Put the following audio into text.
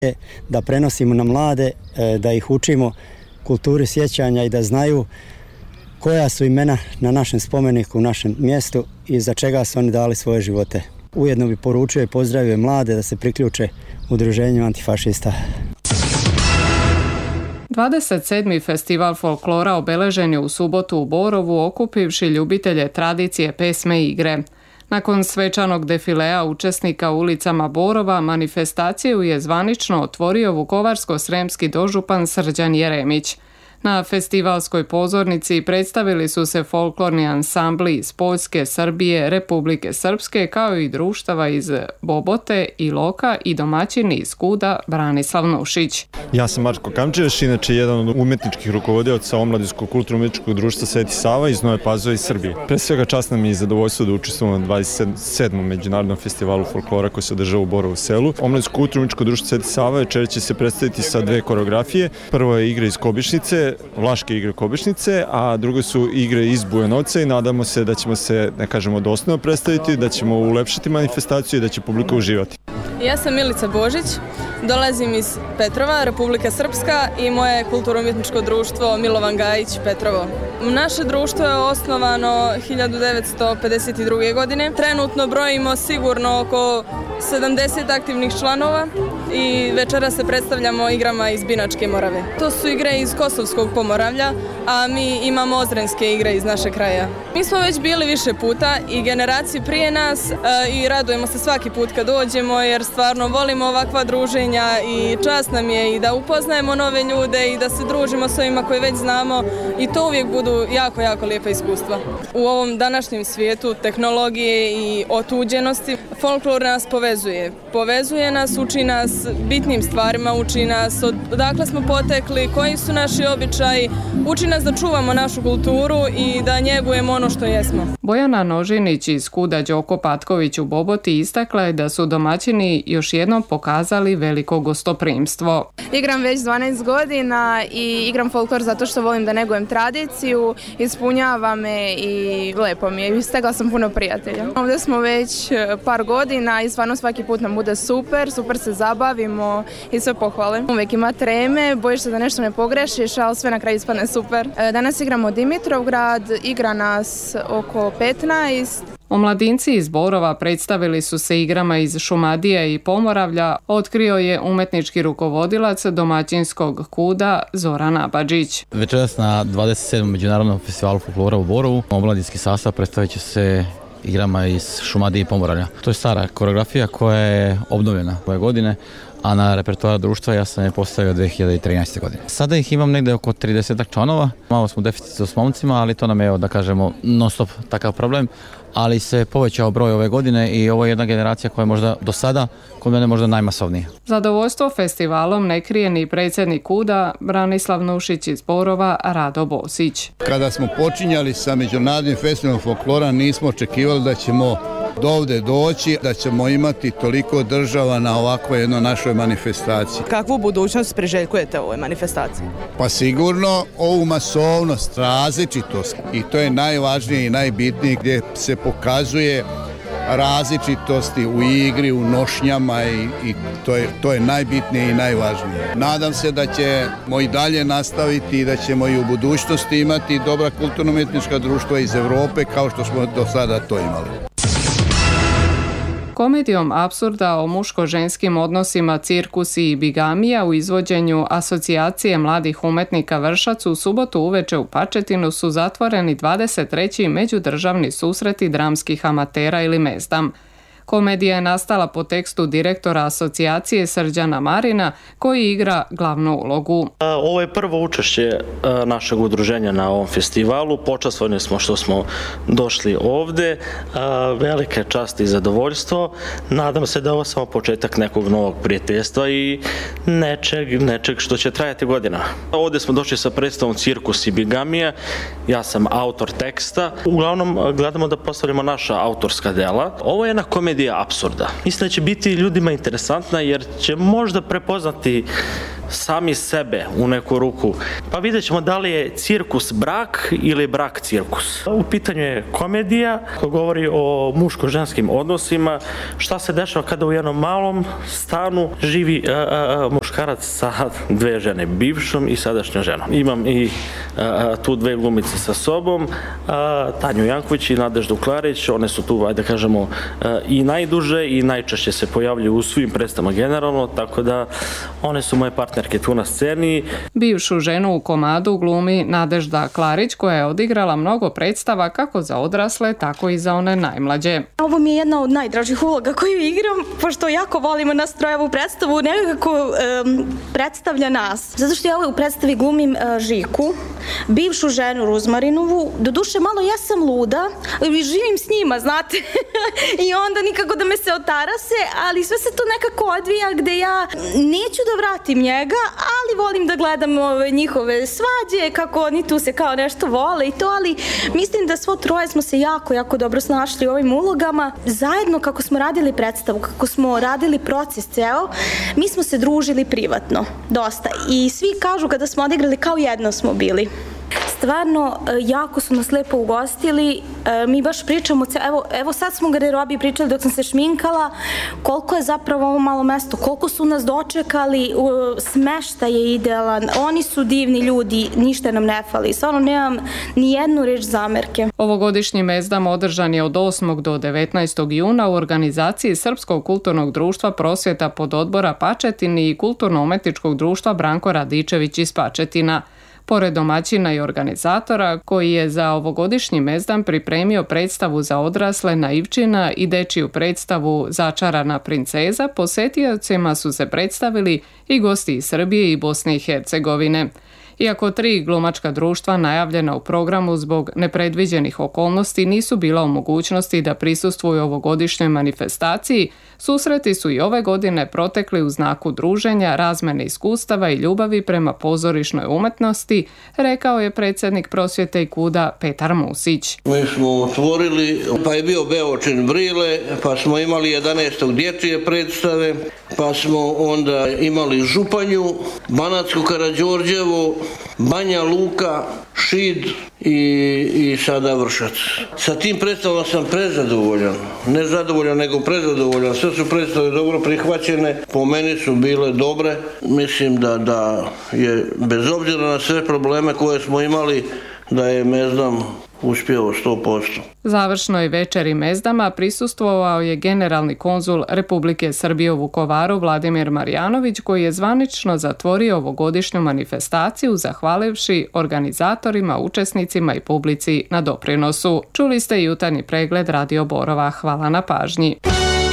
da prenosimo na mlade, da ih učimo kulturi sjećanja i da znaju koja su imena na našem spomeniku, u našem mjestu i za čega su oni dali svoje živote. Ujedno bi poručio i pozdravio mlade da se priključe udruženju antifašista. 27. festival folklora obeležen je u subotu u Borovu, okupivši ljubitelje tradicije, pesme i igre. Nakon svečanog defilea učesnika ulicama Borova, manifestaciju je zvanično otvorio vukovarsko-sremski dožupan Srđan Jeremić. Na festivalskoj pozornici predstavili su se folklorni ansambli iz Poljske, Srbije, Republike Srpske, kao i društava iz Bobote, Iloka i domaćini iz Kuda Branislav Nušić. Ja sam Marko Kamčević, inače jedan od umetničkih rukovodioca Omladinskog kulturno-umetničkog društva Sveti Sava iz Nove Pazove iz Srbije. Pre svega čast nam je i zadovoljstvo da učestvujemo na 27. međunarodnom festivalu folklora koji se održava u Borovu selu. Omladinsko kulturno-umetničko društvo Sveti Sava večera će se predstaviti sa dve koreografije. Prvo je igra iz Kobišnice, vlaške igre Kobišnice, a drugo su igre iz Bujanovca i nadamo se da ćemo se, ne kažemo, dostojno predstaviti, da ćemo ulepšati manifestaciju i da će publika uživati. Ja sam Milica Božić, dolazim iz Petrova, Republika Srpska i moje kulturno-umjetničko društvo Milovan Gajić Petrovo. Naše društvo je osnovano 1952. godine. Trenutno brojimo sigurno oko 70 aktivnih članova i večera se predstavljamo igrama iz Binačke Morave. To su igre iz Kosovskog Pomoravlja, a mi imamo ozrenske igre iz našeg kraja. Mi smo već bili više puta i generaciji prije nas i radujemo se svaki put kad dođemo jer stvarno volimo ovakva druženja i čast nam je i da upoznajemo nove ljude i da se družimo s ovima koje već znamo i to uvijek budu jako, jako lijepa iskustva. U ovom današnjem svijetu tehnologije i otuđenosti folklor nas povezuje. Povezuje nas, uči nas bitnim stvarima, uči nas odakle smo potekli, koji su naši običaji, uči nas da čuvamo našu kulturu i da njegujemo ono što jesmo. Bojana Nožinić iz Kuda Đoko Patković u Boboti istakla je da su domaćini još jednom pokazali veliko gostoprimstvo. Igram već 12 godina i igram folklor zato što volim da negujem tradiciju, ispunjava me i lepo mi je. Stegla sam puno prijatelja. Ovdje smo već par godina i stvarno svaki put nam bude super se zabavimo i sve pohvale. Uvijek ima treme, bojiš se da nešto ne pogrešiš, ali sve na kraju ispadne super. Danas igramo Dimitrovgrad, igra nas oko 15. Omladinci iz Borova predstavili su se igrama iz Šumadije i Pomoravlja, otkrio je umetnički rukovodilac domaćinskog Kuda Zoran Abadžić. Večeras na 27. međunarodnom festivalu folklora u Borovu omladinski sastav predstavit će se igrama iz Šumadije i Pomoravlja. To je stara koreografija koja je obnovljena ove godine, a na repertoar društva ja sam je postavio 2013. godine. Sada ih imam negdje oko 30 članova. Malo smo u deficitu s momcima, ali to nam je, da kažemo, non stop takav problem, ali se povećao broj ove godine i ovo je jedna generacija koja je možda do sada kod mene možda najmasovnija. Zadovoljstvo festivalom ne krije ni predsjednik Kuda Branislav Nušić iz Borova Rado Bosić. Kada smo počinjali sa međunarodnim festivalom folklora nismo očekivali da ćemo do ovdje doći, da ćemo imati toliko država na ovakvoj jednoj našoj manifestaciji. Kakvu budućnost priželjkujete u ovoj manifestaciji? Pa sigurno ovu masovnost, različitost i to je najvažnije i najbitnije gdje se pokazuje različitosti u igri, u nošnjama i to je najbitnije i najvažnije. Nadam se da ćemo i dalje nastaviti i da ćemo i u budućnosti imati dobra kulturno-umjetnička društva iz Europe kao što smo do sada to imali. Komedijom apsurda o muško-ženskim odnosima Cirkus i bigamija u izvođenju Asocijacije mladih umetnika Vršac u subotu uveče u Pačetinu su zatvoreni 23. međudržavni susreti dramskih amatera ili mezdam. Komedija je nastala po tekstu direktora asocijacije Srđana Marina, koji igra glavnu ulogu. Ovo je prvo učešće našeg udruženja na ovom festivalu. Počastvovani smo što smo došli ovde. Velika čast i zadovoljstvo. Nadam se da je ovo samo početak nekog novog prijateljstva i nečeg što će trajati godina. Ovde smo došli sa predstavom Cirkus i bigamija. Ja sam autor teksta. Uglavnom gledamo da postavljamo naša autorska dela. Ovo je jedna komedija apsurda. Mislim da će biti ljudima interesantna jer će možda prepoznati sami sebe u neku ruku. Pa vidjet ćemo da li je cirkus brak ili brak cirkus. U pitanju je komedija koja govori o muško-ženskim odnosima, šta se dešava kada u jednom malom stanu živi muškarac sa dve žene, bivšom i sadašnjom ženom. Imam i tu dve glumice sa sobom, Tanju Janković i Nadeždu Klarić, one su tu, ajde kažemo, i najduže i najčešće se pojavljuju u svim predstavama generalno, tako da one su moje partnerke tu na sceni. Bivšu ženu u komadu glumi Nadežda Klarić, koja je odigrala mnogo predstava kako za odrasle, tako i za one najmlađe. Ovo mi je jedna od najdražih uloga koju igram, pošto jako volimo nastrojevu predstavu, nekako predstavlja nas. Zato što ja u predstavi glumim Žiku, bivšu ženu Ruzmarinovu. Doduše, malo ja sam luda, živim s njima, znate, i onda nikako da me se otarase, ali sve se to nekako odvija gde ja neću da vratim njega, ali volim da gledam njihove svađe, kako oni tu se kao nešto vole i to, ali mislim da svo troje smo se jako dobro snašli u ovim ulogama. Zajedno kako smo radili predstavu, kako smo radili proces ceo, mi smo se družili privatno, dosta. I svi kažu kada smo odigrali kao jedno smo bili. Stvarno, jako su nas lepo ugostili, mi baš pričamo, evo sad smo u garderobi pričali dok sam se šminkala, koliko je zapravo ovo malo mesto, koliko su nas dočekali, smeštaj je idealan, oni su divni ljudi, ništa nam ne fali, stvarno nemam ni jednu reč zamerke. Ovogodišnji mezdam održan je od 8. do 19. juna u organizaciji Srpskog kulturnog društva Prosvjeta pododbora Pačetini i Kulturno-umetničkog društva Branko Radičević iz Pačetina. Pored domaćina i organizatora, koji je za ovogodišnji mezdam pripremio predstavu za odrasle Naivčina i dečiju predstavu Začarana princeza, posetiocima su se predstavili i gosti iz Srbije i Bosne i Hercegovine. Iako 3 glumačka društva najavljena u programu zbog nepredviđenih okolnosti nisu bila u mogućnosti da prisustvuju ovogodišnjoj manifestaciji, susreti su i ove godine protekli u znaku druženja, razmene iskustava i ljubavi prema pozorišnoj umetnosti, rekao je predsjednik Prosvjete i KUD-a Petar Musić. Mi smo otvorili, pa je bio Beočin Brile, pa smo imali 11. dječje predstave, pa smo onda imali Županju, Banatsku Karađorđevu, Banja Luka, Šid i sada Vršac. Sa tim predstavama sam prezadovoljan. Ne zadovoljan, nego prezadovoljan. Sve su predstave dobro prihvaćene, po meni su bile dobre. Mislim da je, bez obzira na sve probleme koje smo imali, da je mezdam uspio 100%. Završnoj večeri mezdama prisustvovao je generalni konzul Republike Srbije u Vukovaru Vladimir Marjanović, koji je zvanično zatvorio ovogodišnju manifestaciju zahvalivši organizatorima, učesnicima i publici na doprinosu. Čuli ste jutarnji pregled Radio Borova. Hvala na pažnji.